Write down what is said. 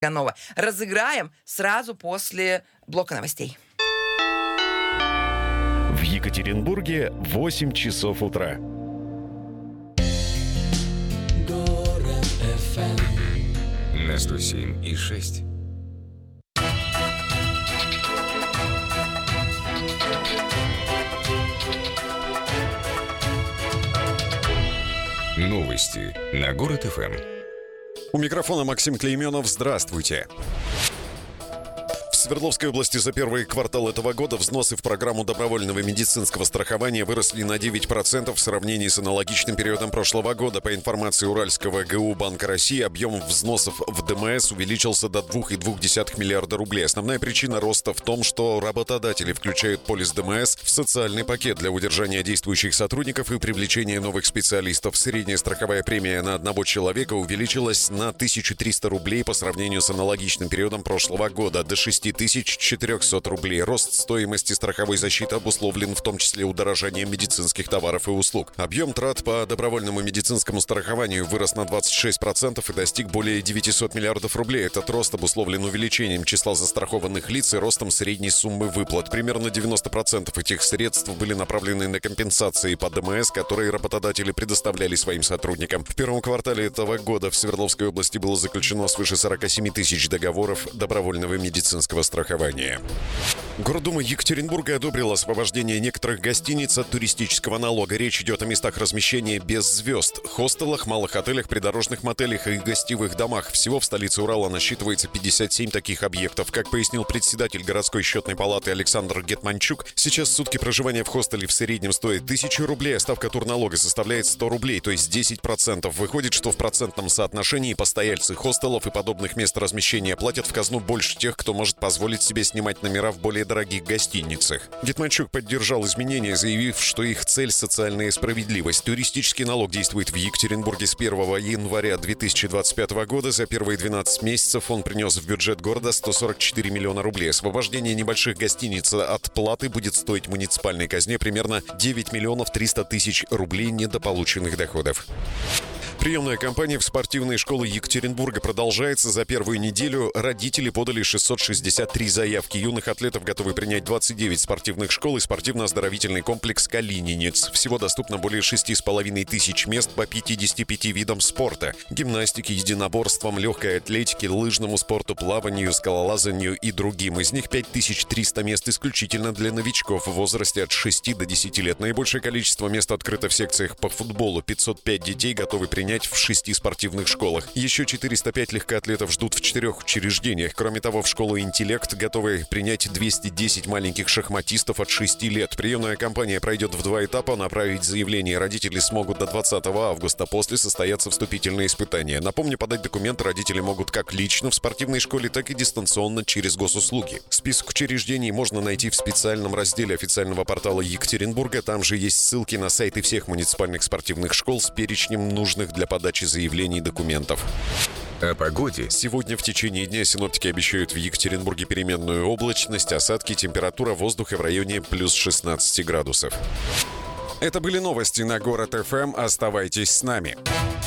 Ганова разыграем сразу после блока новостей. В Екатеринбурге 8 часов утра. Город FM на 107,6. Новости на Город ФМ. У микрофона Максим Клейменов. Здравствуйте. В Свердловской области за первый квартал этого года взносы в программу добровольного медицинского страхования выросли на 9% в сравнении с аналогичным периодом прошлого года. По информации Уральского ГУ Банка России, объем взносов в ДМС увеличился до 2,2 миллиарда рублей. Основная причина роста в том, что работодатели включают полис ДМС в социальный пакет для удержания действующих сотрудников и привлечения новых специалистов. Средняя страховая премия на одного человека увеличилась на 1300 рублей по сравнению с аналогичным периодом прошлого года, до 6400 рублей. Рост стоимости страховой защиты обусловлен в том числе удорожанием медицинских товаров и услуг. Объем трат по добровольному медицинскому страхованию вырос на 26% и достиг более 900 миллиардов рублей. Этот рост обусловлен увеличением числа застрахованных лиц и ростом средней суммы выплат. Примерно 90% этих средств были направлены на компенсации по ДМС, которые работодатели предоставляли своим сотрудникам. В первом квартале этого года в Свердловской области было заключено свыше 47 тысяч договоров добровольного медицинского страхования. Гордума Екатеринбурга одобрила освобождение некоторых гостиниц от туристического налога. Речь идет о местах размещения без звезд, хостелах, малых отелях, придорожных мотелях и гостевых домах. Всего в столице Урала насчитывается 57 таких объектов. Как пояснил председатель городской счетной палаты Александр Гетманчук, сейчас сутки проживания в хостеле в среднем стоит 1000 рублей, а ставка турналога составляет 100 рублей, то есть 10%. Выходит, что в процентном соотношении постояльцы хостелов и подобных мест размещения платят в казну больше тех, кто может позволить себе снимать номера в более дорогих гостиницах. Гетманчук поддержал изменения, заявив, что их цель – социальная справедливость. Туристический налог действует в Екатеринбурге с 1 января 2025 года. За первые 12 месяцев он принес в бюджет города 144 миллиона рублей. Освобождение небольших гостиниц от платы будет стоить муниципальной казне примерно 9 миллионов 300 тысяч рублей недополученных доходов. Приемная кампания в спортивные школы Екатеринбурга продолжается. За первую неделю родители подали 663 заявки. Юных атлетов готовы принять 29 спортивных школ и спортивно-оздоровительный комплекс «Калининец». Всего доступно более 6,5 тысяч мест по 55 видам спорта. Гимнастике, единоборствам, легкой атлетике, лыжному спорту, плаванию, скалолазанию и другим. Из них 5300 мест исключительно для новичков в возрасте от 6 до 10 лет. Наибольшее количество мест открыто в секциях по футболу. 505 детей готовы принять в 6 спортивных школах. Еще 405 легкоатлетов ждут в 4 учреждениях. Кроме того, в школу «Интеллект» готовы принять 210 маленьких шахматистов от 6 лет. Приемная кампания пройдет в 2 этапа. Направить заявление родители смогут до 20 августа. После состоятся вступительные испытания. Напомню, подать документы родители могут как лично в спортивной школе, так и дистанционно через госуслуги. Список учреждений можно найти в специальном разделе официального портала Екатеринбурга. Там же есть ссылки на сайты всех муниципальных спортивных школ с перечнем нужных для подачи заявлений и документов. О погоде. Сегодня в течение дня синоптики обещают в Екатеринбурге переменную облачность, осадки, температура воздуха в районе плюс 16 градусов. Это были новости на Город ФМ. Оставайтесь с нами.